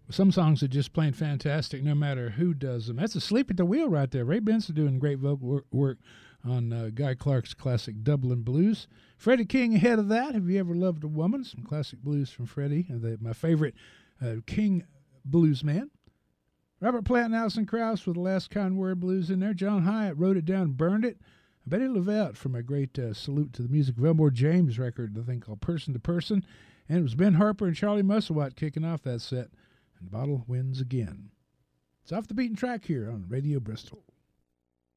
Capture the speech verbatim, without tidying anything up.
Some songs are just plain fantastic no matter who does them. That's Asleep at the Wheel right there. Ray Benson doing great vocal work on uh, Guy Clark's classic Dublin Blues. Freddie King ahead of that. Have You Ever Loved a Woman? Some classic blues from Freddie, uh, the, my favorite uh, King blues man. Robert Plant and Alison Krauss with the Last Kind Word blues in there. John Hyatt wrote it down, burned it. Betty LaVette from a great uh, Salute to the Music of Elmore James record, I think called Person to Person. And it was Ben Harper and Charlie Musselwhite kicking off that set. And the bottle wins again. It's Off the Beaten Track here on Radio Bristol.